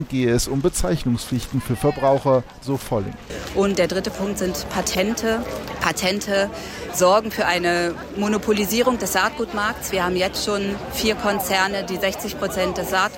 Gehe es um Bezeichnungspflichten für Verbraucher, so Volling. Und der dritte Punkt sind Patente. Patente sorgen für eine Monopolisierung des Saatgutmarkts. Wir haben jetzt schon 4 Konzerne, die 60%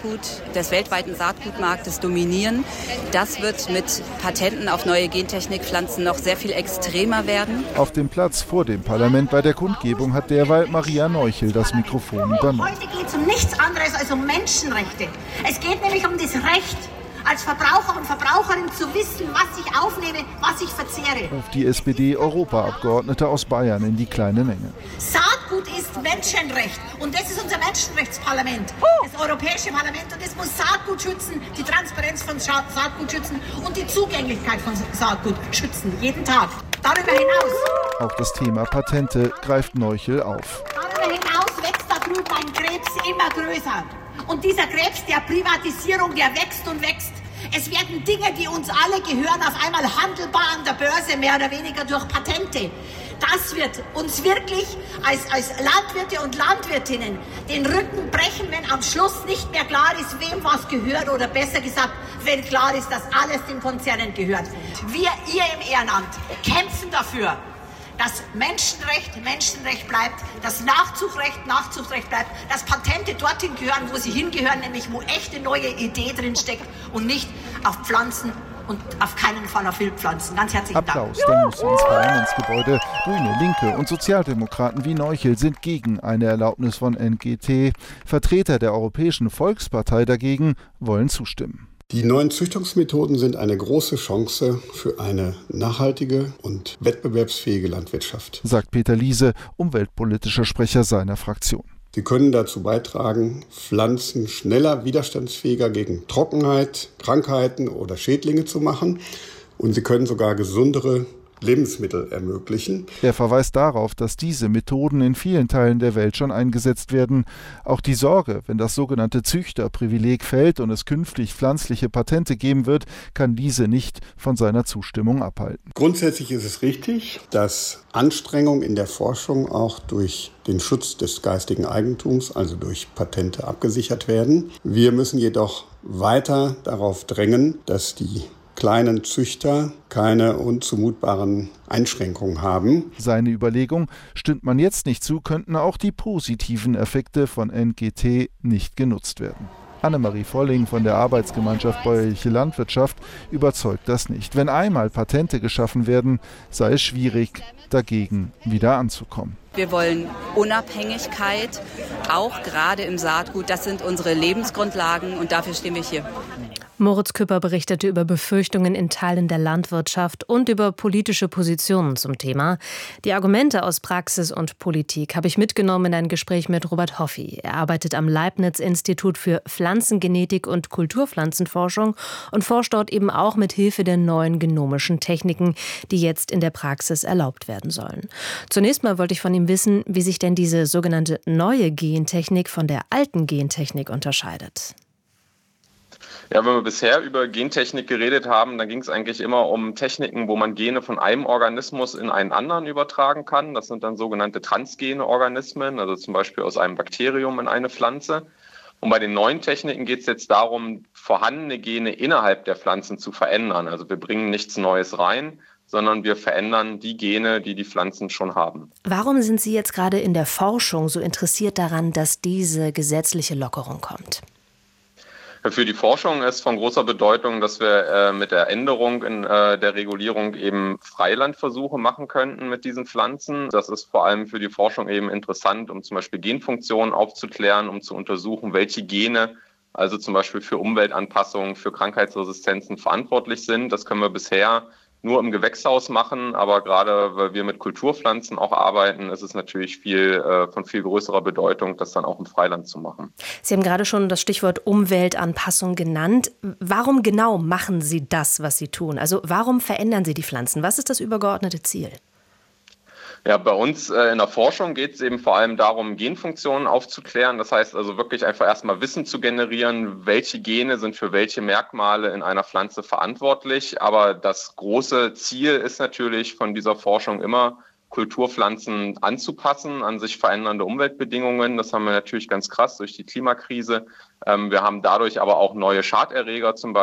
des weltweiten Saatgutmarktes dominieren. Das wird mit Patenten auf neue Gentechnikpflanzen noch sehr viel extremer werden. Auf dem Platz vor dem Parlament bei der Kundgebung hat derweil Maria Neuchel das Mikrofon übernommen. Heute geht es um nichts anderes als um Menschenrechte. Es geht nämlich um das Recht, als Verbraucher und Verbraucherin zu wissen, was ich aufnehme, was ich verzehre. Ruft die SPD-Europaabgeordnete aus Bayern in die kleine Menge. Saatgut ist Menschenrecht und das ist unser Menschenrechtsparlament, das Europäische Parlament, und es muss Saatgut schützen, die Transparenz von Saatgut schützen und die Zugänglichkeit von Saatgut schützen, jeden Tag. Darüber hinaus. Auch das Thema Patente greift Neuchel auf. Darüber hinaus wächst da drüben ein Krebs immer größer. Und dieser Krebs der Privatisierung, der wächst und wächst. Es werden Dinge, die uns alle gehören, auf einmal handelbar an der Börse, mehr oder weniger durch Patente. Das wird uns wirklich als Landwirte und Landwirtinnen den Rücken brechen, wenn am Schluss nicht mehr klar ist, wem was gehört, oder besser gesagt, wenn klar ist, dass alles den Konzernen gehört. Wir, ihr im Ehrenamt, kämpfen dafür, dass Menschenrecht bleibt, dass Nachzugsrecht bleibt, dass Patente dorthin gehören, wo sie hingehören, nämlich wo echte neue Idee drin steckt und nicht auf Pflanzen und auf keinen Fall auf Wildpflanzen. Ganz herzlichen Dank. Applaus, dann muss ins Parlamentsgebäude. Grüne, Linke und Sozialdemokraten wie Neuchel sind gegen eine Erlaubnis von NGT. Vertreter der Europäischen Volkspartei dagegen wollen zustimmen. Die neuen Züchtungsmethoden sind eine große Chance für eine nachhaltige und wettbewerbsfähige Landwirtschaft, sagt Peter Liese, umweltpolitischer Sprecher seiner Fraktion. Sie können dazu beitragen, Pflanzen schneller widerstandsfähiger gegen Trockenheit, Krankheiten oder Schädlinge zu machen, und sie können sogar gesundere Lebensmittel ermöglichen. Er verweist darauf, dass diese Methoden in vielen Teilen der Welt schon eingesetzt werden. Auch die Sorge, wenn das sogenannte Züchterprivileg fällt und es künftig pflanzliche Patente geben wird, kann diese nicht von seiner Zustimmung abhalten. Grundsätzlich ist es richtig, dass Anstrengungen in der Forschung auch durch den Schutz des geistigen Eigentums, also durch Patente, abgesichert werden. Wir müssen jedoch weiter darauf drängen, dass die kleinen Züchter keine unzumutbaren Einschränkungen haben. Seine Überlegung, stimmt man jetzt nicht zu, könnten auch die positiven Effekte von NGT nicht genutzt werden. Annemarie Volling von der Arbeitsgemeinschaft Bäuerliche Landwirtschaft überzeugt das nicht. Wenn einmal Patente geschaffen werden, sei es schwierig, dagegen wieder anzukommen. Wir wollen Unabhängigkeit, auch gerade im Saatgut. Das sind unsere Lebensgrundlagen und dafür stehen wir hier. Moritz Küpper berichtete über Befürchtungen in Teilen der Landwirtschaft und über politische Positionen zum Thema. Die Argumente aus Praxis und Politik habe ich mitgenommen in ein Gespräch mit Robert Hoffi. Er arbeitet am Leibniz-Institut für Pflanzengenetik und Kulturpflanzenforschung und forscht dort eben auch mit Hilfe der neuen genomischen Techniken, die jetzt in der Praxis erlaubt werden sollen. Zunächst mal wollte ich von ihm wissen, wie sich denn diese sogenannte neue Gentechnik von der alten Gentechnik unterscheidet. Ja, wenn wir bisher über Gentechnik geredet haben, dann ging es eigentlich immer um Techniken, wo man Gene von einem Organismus in einen anderen übertragen kann. Das sind dann sogenannte transgene Organismen, also zum Beispiel aus einem Bakterium in eine Pflanze. Und bei den neuen Techniken geht es jetzt darum, vorhandene Gene innerhalb der Pflanzen zu verändern. Also wir bringen nichts Neues rein, sondern wir verändern die Gene, die die Pflanzen schon haben. Warum sind Sie jetzt gerade in der Forschung so interessiert daran, dass diese gesetzliche Lockerung kommt? Für die Forschung ist von großer Bedeutung, dass wir mit der Änderung in der Regulierung eben Freilandversuche machen könnten mit diesen Pflanzen. Das ist vor allem für die Forschung eben interessant, um zum Beispiel Genfunktionen aufzuklären, um zu untersuchen, welche Gene also zum Beispiel für Umweltanpassungen, für Krankheitsresistenzen verantwortlich sind. Das können wir bisher nur im Gewächshaus machen, aber gerade weil wir mit Kulturpflanzen auch arbeiten, ist es natürlich von viel größerer Bedeutung, das dann auch im Freiland zu machen. Sie haben gerade schon das Stichwort Umweltanpassung genannt. Warum genau machen Sie das, was Sie tun? Also warum verändern Sie die Pflanzen? Was ist das übergeordnete Ziel? Ja, bei uns in der Forschung geht es eben vor allem darum, Genfunktionen aufzuklären. Das heißt also wirklich einfach erstmal Wissen zu generieren, welche Gene sind für welche Merkmale in einer Pflanze verantwortlich. Aber das große Ziel ist natürlich von dieser Forschung immer, Kulturpflanzen anzupassen an sich verändernde Umweltbedingungen. Das haben wir natürlich ganz krass durch die Klimakrise. Wir haben dadurch aber auch neue Schaderreger zum Beispiel